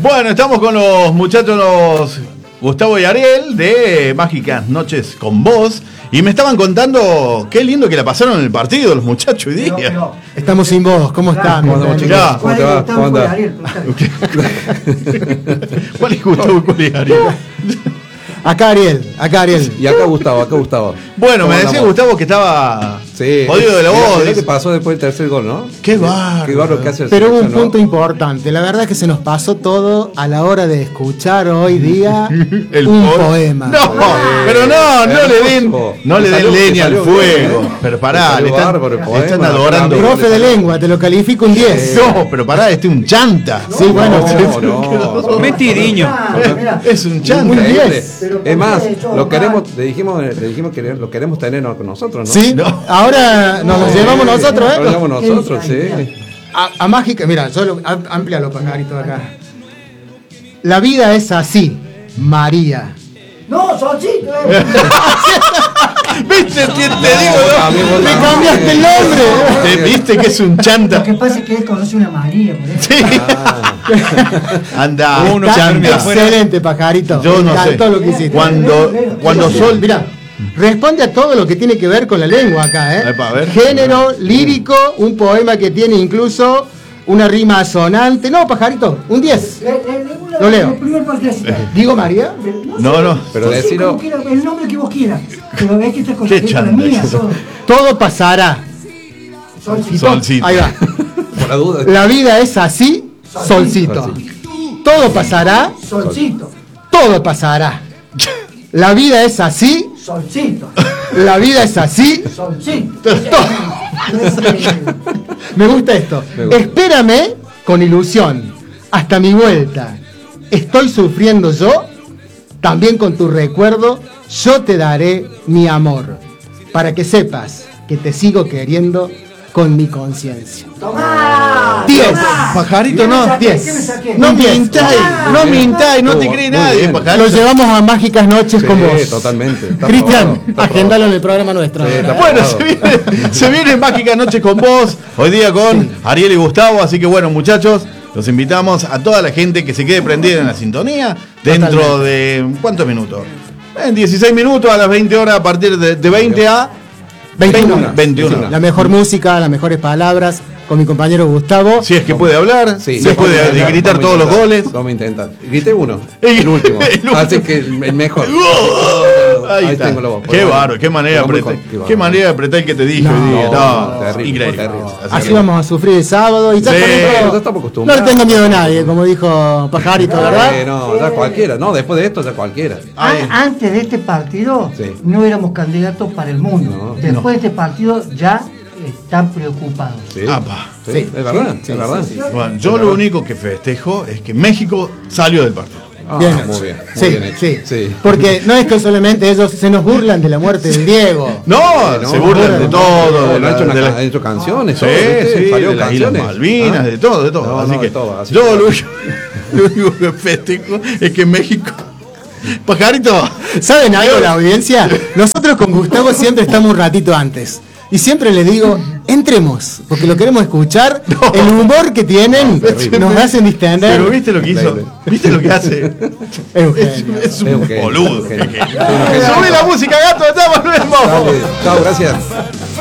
Bueno, estamos con los muchachos Gustavo y Ariel de Mágicas Noches con Vos. Y me estaban contando qué lindo que la pasaron en el partido los muchachos hoy día. Estamos sin vos, ¿cómo están? ¿Cómo andamos, chicos? ¿Cómo te va? ¿Cómo andás? ¿Cuál es Gustavo y cuál es Ariel? Acá Ariel. Y acá Gustavo. Bueno, me decía Gustavo que estaba jodido de la voz. ¿Qué pasó después del tercer gol, no? Qué bárbaro que hace el Pero hubo un punto importante. La verdad es que se nos pasó todo a la hora de escuchar hoy día un poema. No, pero no le den leña al fuego. Pero pará, le están adorando. Profe de lengua, te lo califico un 10. No, pero pará, un chanta. Sí, bueno. No. Mentiriño. Es un chanta. Un 10. Es más, le dijimos que lo queremos tener con nosotros, ¿no? Sí, ahora nos lo llevamos nosotros, ¿eh? Lo llevamos nosotros, sí. A Mágica, mira, solo amplíalo, pajarito, acá. La vida es así, María. No, Solcito. ¿Viste? Te digo, Me cambiaste el nombre. ¿Te viste que es un chanta? Lo que pasa es que él conoce una María, por eso. Sí. Anda, Está chanta. excelente, pajarito. Yo no sé. Todo lo que hiciste. Cuando Sol, Mira, responde a todo lo que tiene que ver con la lengua acá, ¿eh? Epa, a ver. Género, lírico, un poema que tiene incluso una rima asonante. No, pajarito, un 10. Lo leo. El primer partecita. ¿Digo María? No. Pero decirlo. El nombre que vos quieras. Pero ves que estás con Qué la chanta. mía. Todo pasará. Solcito. Ahí va. Por la duda. La vida es así, solcito. Todo pasará, Solcito. todo pasará. La vida es así, Solcito. la vida es así. Solcito. Me gusta esto. Espérame con ilusión hasta mi vuelta. Estoy sufriendo yo, también con tu recuerdo, yo te daré mi amor, para que sepas que te sigo queriendo con mi conciencia. ¡Tomá! 10. Pajarito, no. 10. No 10. mintáis, no te cree Muy nadie, bien. pajarito. Lo llevamos a Mágicas Noches con vos. Sí, totalmente. Está Cristian, aprobado. agendalo en el programa nuestro. Sí, está Bueno, aprobado. se viene Mágicas Noches con Vos, hoy día con Ariel y Gustavo, así que bueno, muchachos, los invitamos a toda la gente que se quede prendida en la sintonía dentro de ¿cuántos minutos? En 16 minutos a las 20 horas, a partir de 20 a 21. La mejor música, las mejores palabras con mi compañero Gustavo. Si es que puede hablar, Sí, se puede gritar todos los goles. Vamos a intentar. Grité uno. El El último. último. Así que el mejor. Ahí está. tengo la voz. Qué bárbaro, qué manera de apretar. Qué manera de apretar que te dije hoy día. No, terrible, increíble. terrible. Así que- vamos a sufrir el sábado y ya Sí, con esto ya estamos no acostumbrados. le tengo miedo a nadie, como dijo Pajarito, ¿verdad? No, ya cualquiera. No, después de esto ya cualquiera. Antes de este partido Sí. no éramos candidatos para el mundo. No. Después de este partido ya están preocupados. Sí. Apa. Sí, es verdad, es verdad. Bueno, yo lo único que festejo es que México salió del partido. Bien. Muy bien. Muy Sí, bien hecho. sí, Porque no es que solamente ellos se nos burlan de la muerte del Diego. No, se burlan de todo. Han hecho, hecho canciones. Sí, todo, ¿viste? sí, Salió de las Islas canciones. Malvinas, de todo, de todo. No, así no, que de todo, así yo que- lo único que festejo es que México. Pajarito, ¿Saben algo la audiencia? Nosotros con Gustavo siempre estamos un ratito antes. Y siempre le digo, entremos, porque lo queremos escuchar. El humor que tienen nos hacen distender. pero ¿viste lo que hizo? Increíble. ¿Viste lo que hace? Es un genio. Es un Es un genio, boludo. un genio. Subí la música, gato, ya volvemos. Dale, chao, gracias.